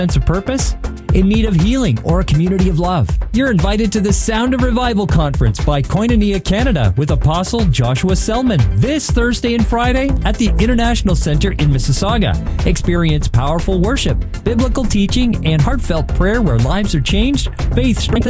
sense of purpose? In need of healing or a community of love? You're invited to the Sound of Revival Conference by Koinonia Canada with Apostle Joshua Selman this Thursday and Friday at the International Center in Mississauga. Experience powerful worship, biblical teaching, and heartfelt prayer where lives are changed, faith strengthened,